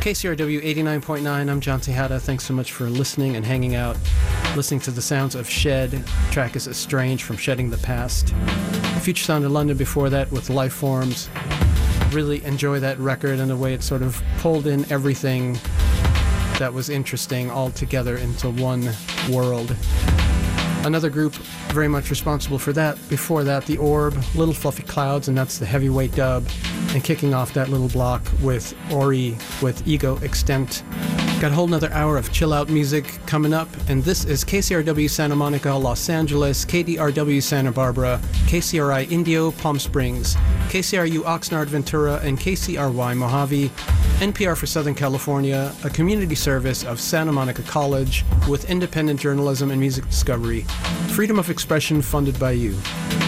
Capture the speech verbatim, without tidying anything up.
K C R W eighty-nine point nine. I'm John Tejada. Thanks so much for listening and hanging out, listening to the sounds of Shed. The track is Estranged from Shedding the Past. Future Sound in London before that with Lifeforms. Really enjoy that record and the way it sort of pulled in everything that was interesting all together into one world. Another group very much responsible for that. Before that, The Orb, Little Fluffy Clouds, and that's the heavyweight dub. And kicking off that little block with Ori with Ego Extent. Got a whole nother hour of chill out music coming up, and this is K C R W Santa Monica, Los Angeles, K D R W Santa Barbara, K C R I Indio, Palm Springs, K C R U Oxnard, Ventura, and K C R Y Mojave. N P R for Southern California, a community service of Santa Monica College with independent journalism and music discovery. Freedom of expression funded by you.